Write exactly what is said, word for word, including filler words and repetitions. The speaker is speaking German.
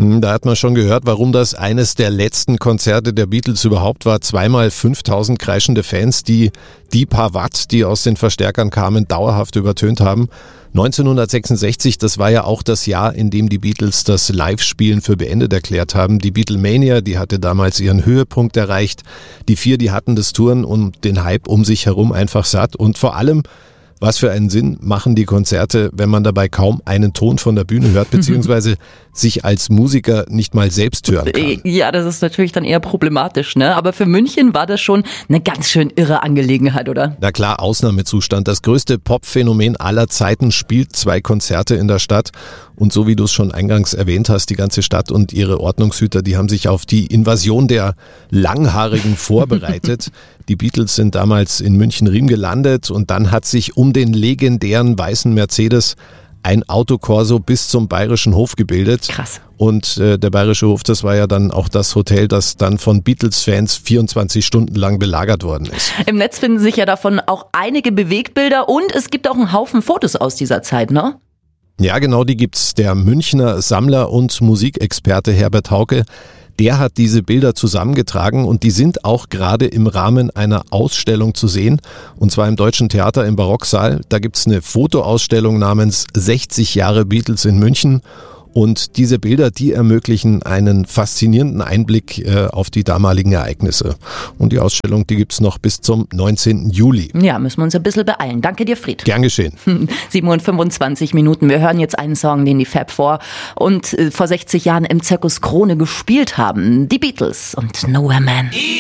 Da hat man schon gehört, warum das eines der letzten Konzerte der Beatles überhaupt war. Zweimal fünftausend kreischende Fans, die die paar Watt, die aus den Verstärkern kamen, dauerhaft übertönt haben. neunzehnhundertsechsundsechzig, das war ja auch das Jahr, in dem die Beatles das Live-Spielen für beendet erklärt haben. Die Beatlemania, die hatte damals ihren Höhepunkt erreicht. Die vier, die hatten das Touren und den Hype um sich herum einfach satt. Und vor allem, was für einen Sinn machen die Konzerte, wenn man dabei kaum einen Ton von der Bühne hört, beziehungsweise sich als Musiker nicht mal selbst hören kann? Ja, das ist natürlich dann eher problematisch, ne? Aber für München war das schon eine ganz schön irre Angelegenheit, oder? Na klar, Ausnahmezustand. Das größte Pop-Phänomen aller Zeiten spielt zwei Konzerte in der Stadt. Und so wie du es schon eingangs erwähnt hast, die ganze Stadt und ihre Ordnungshüter, die haben sich auf die Invasion der Langhaarigen vorbereitet. Die Beatles sind damals in München-Riem gelandet und dann hat sich um den legendären weißen Mercedes ein Autokorso bis zum Bayerischen Hof gebildet. Krass. Und äh, der Bayerische Hof, das war ja dann auch das Hotel, das dann von Beatles-Fans vierundzwanzig Stunden lang belagert worden ist. Im Netz finden sich ja davon auch einige Bewegtbilder und es gibt auch einen Haufen Fotos aus dieser Zeit, ne? Ja, genau, die gibt's. Der Münchner Sammler und Musikexperte Herbert Hauke, der hat diese Bilder zusammengetragen und die sind auch gerade im Rahmen einer Ausstellung zu sehen, und zwar im Deutschen Theater im Barocksaal. Da gibt's eine Fotoausstellung namens sechzig Jahre Beatles in München. Und diese Bilder, die ermöglichen einen faszinierenden Einblick äh, auf die damaligen Ereignisse. Und die Ausstellung, die gibt's noch bis zum neunzehnten Juli. Ja, müssen wir uns ein bisschen beeilen. Danke dir, Fried. Gern geschehen. sieben Uhr fünfundzwanzig Minuten. Wir hören jetzt einen Song, den die Fab Four und äh, vor sechzig Jahren im Zirkus Krone gespielt haben. Die Beatles und Nowhere Man.